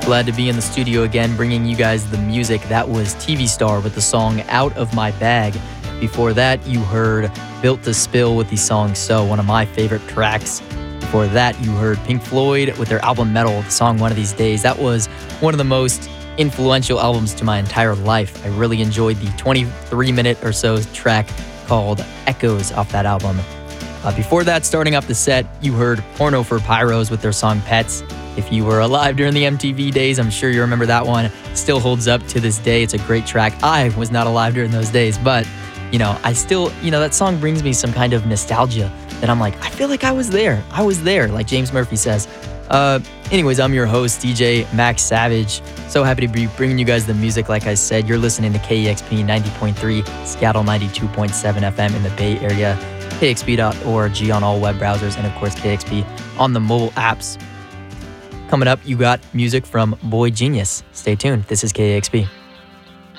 Glad to be in the studio again, bringing you guys the music. That was TV Star with the song Out of My Bag. Before that, you heard Built to Spill with the song So, one of my favorite tracks. Before that, you heard Pink Floyd with their album Metal, the song One of These Days. That was one of the most influential albums to my entire life. I really enjoyed the 23-minute or so track called Echoes off that album. Before that, starting up the set, you heard Porno for Pyros with their song Pets. If you were alive during the MTV days, I'm sure you remember that one. Still holds up to this day. It's a great track. I was not alive during those days, but, I still, that song brings me some kind of nostalgia that I'm like, I feel like I was there. I was there, like James Murphy says. Anyways, I'm your host, DJ Max Savage. So happy to be bringing you guys the music. Like I said, you're listening to KEXP 90.3, Seattle 92.7 FM in the Bay Area, KEXP.org on all web browsers, and of course KEXP on the mobile apps. Coming up, you got music from Boy Genius. Stay tuned. This is KEXP.